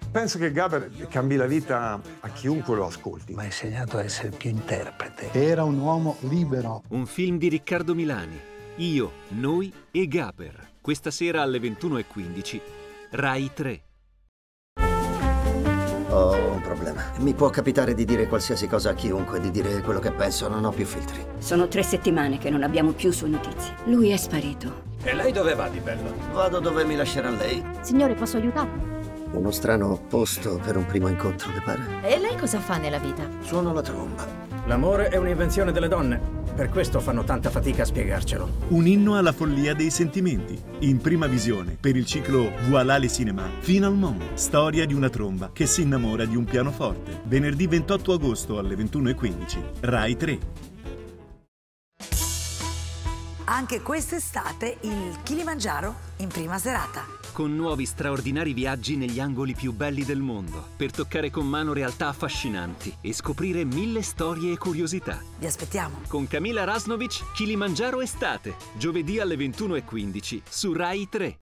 Penso che Gaber cambi la vita a chiunque lo ascolti. Mi ha insegnato a essere più interprete. Era un uomo libero. Un film di Riccardo Milani. Io, noi e Gaber. Questa sera alle 21:15. Rai 3. Ho un problema. Mi può capitare di dire qualsiasi cosa a chiunque, di dire quello che penso, non ho più filtri. Sono 3 settimane che non abbiamo più sue notizie. Lui è sparito. E lei dove va di bello? Vado dove mi lascerà lei. Signore, posso aiutarlo? Uno strano posto per un primo incontro, le pare? E lei cosa fa nella vita? Suono la tromba. L'amore è un'invenzione delle donne. Per questo fanno tanta fatica a spiegarcelo. Un inno alla follia dei sentimenti. In prima visione per il ciclo Voilà les cinéma. Finalement, storia di una tromba che si innamora di un pianoforte. Venerdì 28 agosto alle 21:15. Rai 3. Anche quest'estate il Kilimangiaro in prima serata. Con nuovi straordinari viaggi negli angoli più belli del mondo, per toccare con mano realtà affascinanti e scoprire 1000 storie e curiosità. Vi aspettiamo. Con Camila Rasnovic, Kilimangiaro Estate, giovedì alle 21:15 su Rai 3.